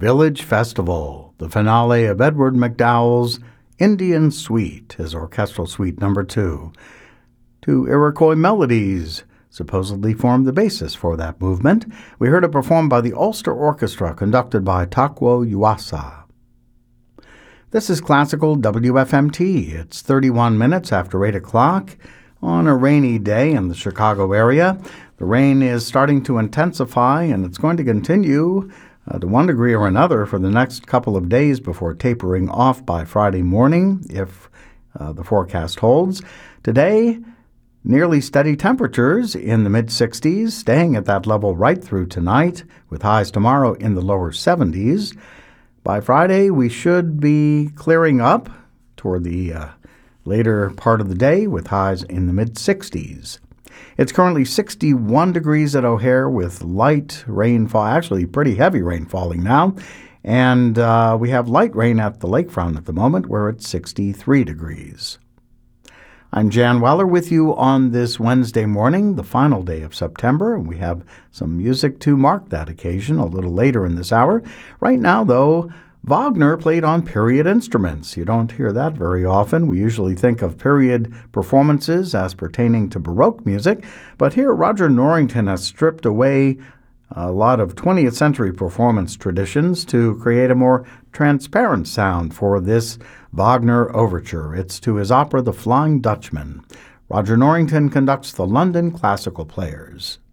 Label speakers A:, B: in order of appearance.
A: Village Festival, the finale of Edward MacDowell's Indian Suite, his orchestral suite number 2. Two Iroquois melodies supposedly formed the basis for that movement. We heard it performed by the Ulster Orchestra, conducted by Takwo Yuasa. This is Classical WFMT. It's 31 minutes after 8 o'clock on a rainy day in the Chicago area. The rain is starting to intensify, and it's going to continue to one degree or another for the next couple of days before tapering off by Friday morning, if the forecast holds. Today, nearly steady temperatures in the mid-60s, staying at that level right through tonight, with highs tomorrow in the lower 70s. By Friday, we should be clearing up toward the later part of the day, with highs in the mid-60s. It's currently 61 degrees at O'Hare with light rainfall, actually pretty heavy rain falling now. And we have light rain at the lakefront at the moment, where it's 63 degrees. I'm Jan Weller with you on this Wednesday morning, the final day of September. We have some music to mark that occasion a little later in this hour. Right now, though, Wagner played on period instruments. You don't hear that very often. We usually think of period performances as pertaining to Baroque music, but here Roger Norrington has stripped away a lot of 20th century performance traditions to create a more transparent sound for this Wagner overture. It's to his opera The Flying Dutchman. Roger Norrington conducts the London Classical Players.